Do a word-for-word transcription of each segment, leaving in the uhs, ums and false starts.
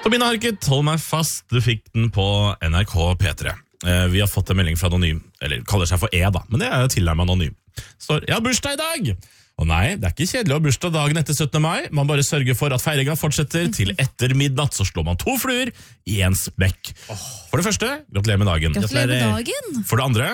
Sabine Harket, hold meg fast, du fikk den på N R K P tre. Eh, vi har fått en melding fra Anonym, eller kaller seg for E da, men det er tilnærmet Anonym. Står, jeg har bursdag i dag! Og nei, det er ikke kjedelig å ha bursdag dagen etter syttende mai. Man bare sørger for at feiringa fortsetter til etter midnatt, så slår man to fluer i en smekk. For det første, gratulerer med dagen. Gratulerer med dagen. For det andre,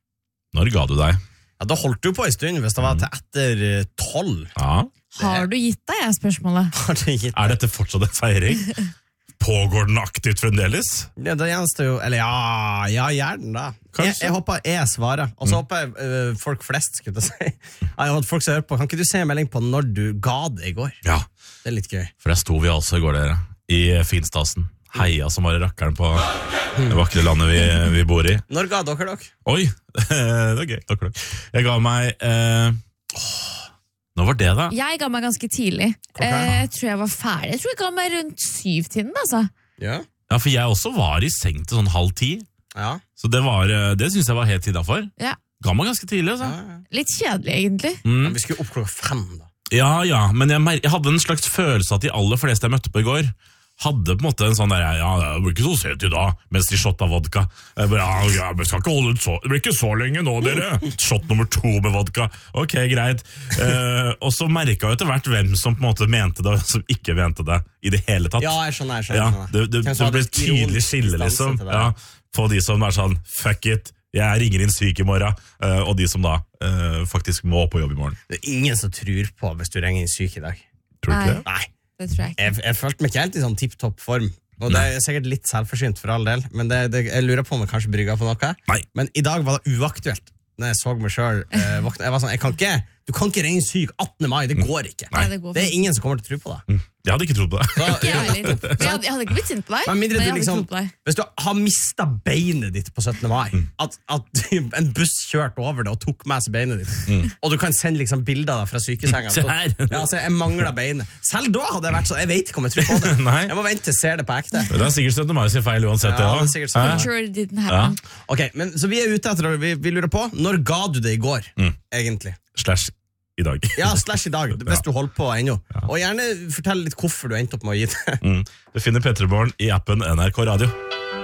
når ga du deg? Ja, da holdt du på en stund hvis det var til etter tolv. Ja. Har du gitt deg, er spørsmålet. Har det gitt Er dette fortsatt en feiring? Pågår den aktivt fremdeles? Ja, det gjenstår jo, eller ja, ja, gjerne da. Jeg, jeg håper jeg svarer, og så mm. håper jeg uh, folk flest, skulle jeg si. Jeg håper folk som hører på, kan ikke du se en melding på når du ga det i går? Ja. Det er litt gøy. For der sto vi altså i går, dere, i Finstasen. Heia som var i rakkeren på det vakre landet vi, vi bor i. Når ga dere dere? Oi, det er gøy, dere. Jeg ga meg... Eh, åh, Nå var det da? Jeg ga meg ganske tidlig. Eh, jeg tror jeg var ferdig. Jeg tror jeg ga meg rundt syv-tiden, altså. Ja. Ja, for jeg også var i seng til sånn halv ti. Ja. Så det, var, det synes jeg var helt tida for. Ja. Ga meg ganske tidlig, altså. Ja, ja. Litt kjedelig, egentlig. Mm. Ja, vi skulle opp klokka fem, da. Ja, ja, men jeg, mer- jeg hadde en slags følelse at de aller fleste jeg møtte på i går, hadde på en måte en sånn der, ja, det blir ikke så sent i dag, mens de shot av vodka. Jeg bare, ja, ja, vi skal ikke holde ut så, det blir ikke så lenge nå, dere. Shot nummer to med vodka. Ok, greit. Eh, og så merket jeg etter hvert hvem som på en måte mente det, og som ikke mente det i det hele tatt. Ja, jeg skjønner, jeg skjønner. Ja, jeg skjønner. det, det, Hvem det som ble hadde et tydelig skille, distanse liksom. til det. Ja, på de som er sånn, fuck it, jeg ringer inn syk i morgen, eh, og de som da eh, faktisk må på jobb i morgen. Det er ingen som tror på hvis du ringer inn syk i dag. Tror du ikke Nei. det? Nei. Det tror jeg ikke. Jeg, jeg følte meg ikke helt i sånn tipp-topp form. Og det er sikkert litt selvforsynt for all del, men det, det, jeg lurer på om jeg kanskje brygger på noe. Nei. Men i dag var det uaktuelt. Når jeg så meg selv eh, våkne, jeg var sånn, jeg kan ikke, du kan ikke ringe syk attende mai, det går ikke. Nei, det går Det er fint. ingen som kommer til å tro på det. Mm. Jeg hadde ikke trodd på det. Så, Ikke jeg heller. Jeg hadde, jeg hadde ikke blitt sint på deg, Men men mindre jeg du hadde liksom, trodd på deg. hvis du har mistet beinet ditt på syttende mai, at, at en buss kjørte over det og tok med seg beinet ditt, og du kan sende liksom bilder da fra sykesenga. Se her. Ja, altså, jeg manglet beinet. Selv da hadde jeg vært sånn, jeg vet ikke om jeg tror på det. Nei. Jeg må vente til jeg ser det på ekte. Det er sikkert syttende mai sin feil uansett. Ja, Ja, det er sikkert sånn. Hæ? Sure it didn't happen. Ok, men så vi er ute etter, vi, vi lurer på, når ga du det i går, Mm. egentlig? Slash i dag. Ja, slash i dag, hvis Ja. du holder på ennå. Og gjerne fortell litt hvorfor du endte opp med å gi det. Mm. Du finner P tre Morgen i appen N R K Radio.